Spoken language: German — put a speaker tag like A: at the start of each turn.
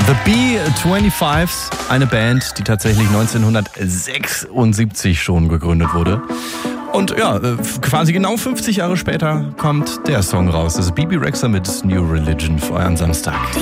A: The B-25s, eine Band, die tatsächlich 1976 schon gegründet wurde. Und ja, quasi genau 50 Jahre später kommt der Song raus. Das ist Bebe Rexha mit New Religion für euren Samstag.